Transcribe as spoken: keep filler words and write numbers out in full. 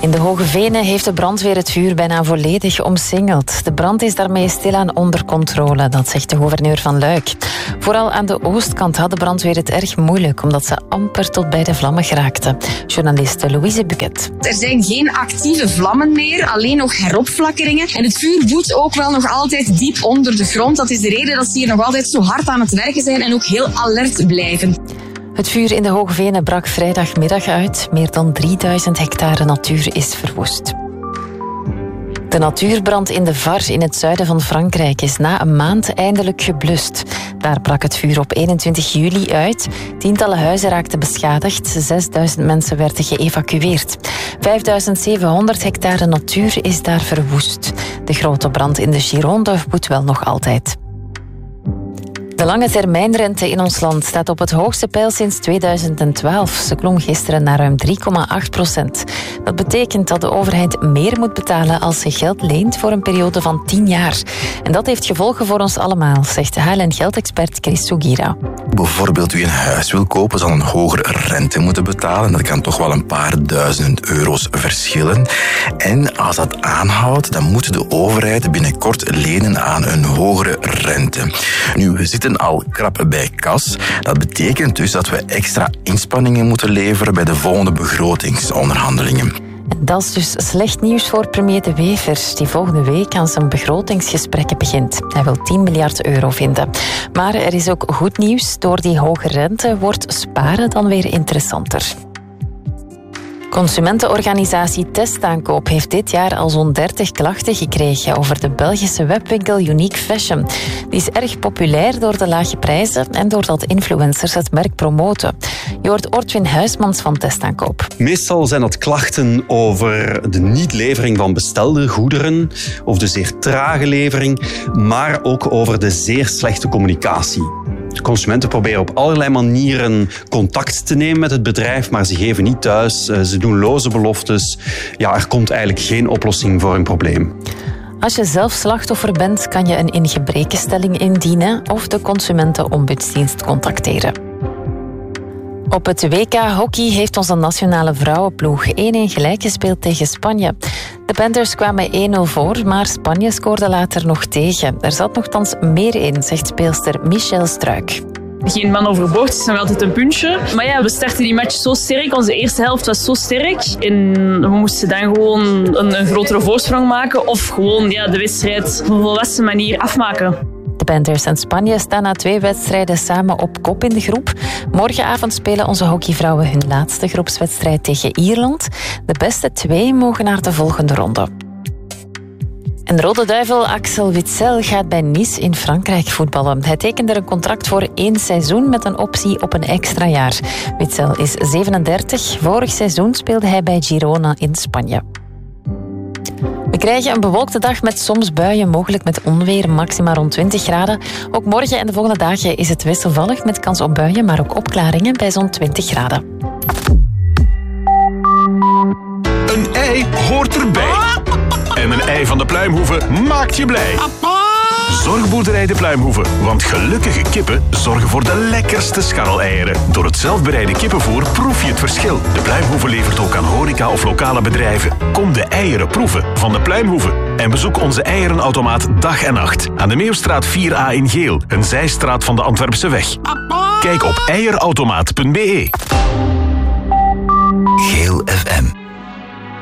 In de Hoge Venen heeft de brandweer het vuur bijna volledig omsingeld. De brand is daarmee stilaan onder controle, dat zegt de gouverneur van Luik. Vooral aan de oostkant had de brandweer het erg moeilijk, omdat ze amper tot bij de vlammen geraakte. Journaliste Louise Buket. Er zijn geen actieve vlammen meer, alleen nog heropflakkeringen. En het vuur woedt ook wel nog altijd diep onder de grond. Dat is de reden dat ze hier nog altijd zo hard aan het werken zijn en ook heel alert blijven. Het vuur in de Hoge Venen brak vrijdagmiddag uit. Meer dan drieduizend hectare natuur is verwoest. De natuurbrand in de Var in het zuiden van Frankrijk is na een maand eindelijk geblust. Daar brak het vuur op eenentwintig juli uit. Tientallen huizen raakten beschadigd. zesduizend mensen werden geëvacueerd. vijfduizend zevenhonderd hectare natuur is daar verwoest. De grote brand in de Gironde woedt wel nog altijd. De lange termijnrente in ons land staat op het hoogste peil sinds tweeduizend twaalf. Ze klom gisteren naar ruim drie komma acht procent. Dat betekent dat de overheid meer moet betalen als ze geld leent voor een periode van tien jaar. En dat heeft gevolgen voor ons allemaal, zegt H L N-geldexpert Chris Sugira. Bijvoorbeeld u een huis wil kopen, zal een hogere rente moeten betalen. Dat kan toch wel een paar duizend euro's verschillen. En als dat aanhoudt, dan moet de overheid binnenkort lenen aan een hogere rente. Nu, we zitten al krap bij kas. Dat betekent dus dat we extra inspanningen moeten leveren bij de volgende begrotingsonderhandelingen. Dat is dus slecht nieuws voor premier De Wever, die volgende week aan zijn begrotingsgesprekken begint. Hij wil tien miljard euro vinden. Maar er is ook goed nieuws. Door die hoge rente wordt sparen dan weer interessanter. Consumentenorganisatie Testaankoop heeft dit jaar al zo'n dertig klachten gekregen over de Belgische webwinkel Unique Fashion. Die is erg populair door de lage prijzen en doordat influencers het merk promoten. Je hoort Ortwin Huismans van Testaankoop. Meestal zijn dat klachten over de niet-levering van bestelde goederen, of de zeer trage levering, maar ook over de zeer slechte communicatie. Consumenten proberen op allerlei manieren contact te nemen met het bedrijf, maar ze geven niet thuis, ze doen loze beloftes. Ja, er komt eigenlijk geen oplossing voor hun probleem. Als je zelf slachtoffer bent, kan je een ingebrekenstelling indienen of de Consumentenombudsdienst contacteren. Op het W K hockey heeft onze nationale vrouwenploeg één-één gelijk gespeeld tegen Spanje. De Panthers kwamen één nul voor, maar Spanje scoorde later nog tegen. Er zat nogthans meer in, zegt speelster Michelle Struik. Geen man overboord is nog altijd een puntje. Maar ja, we starten die match zo sterk. Onze eerste helft was zo sterk. En we moesten dan gewoon een, een grotere voorsprong maken. Of gewoon ja, de wedstrijd op een volwassen manier afmaken. De Panthers en Spanje staan na twee wedstrijden samen op kop in de groep. Morgenavond spelen onze hockeyvrouwen hun laatste groepswedstrijd tegen Ierland. De beste twee mogen naar de volgende ronde. En Rode Duivel Axel Witsel gaat bij Nice in Frankrijk voetballen. Hij tekende een contract voor één seizoen met een optie op een extra jaar. Witsel is zevenendertig. Vorig seizoen speelde hij bij Girona in Spanje. We krijgen een bewolkte dag met soms buien, mogelijk met onweer, maxima rond twintig graden. Ook morgen en de volgende dagen is het wisselvallig met kans op buien, maar ook opklaringen bij zo'n twintig graden. Een ei hoort erbij. En een ei van de Pluimhoeve maakt je blij. Zorgboerderij de Pluimhoeve, want gelukkige kippen zorgen voor de lekkerste scharreleieren. Door het zelfbereide kippenvoer proef je het verschil. De Pluimhoeve levert ook aan horeca of lokale bedrijven. Kom de eieren proeven van de Pluimhoeve. En bezoek onze eierenautomaat dag en nacht. Aan de Meeuwstraat vier A in Geel, een zijstraat van de Antwerpse weg. Kijk op eierautomaat punt be.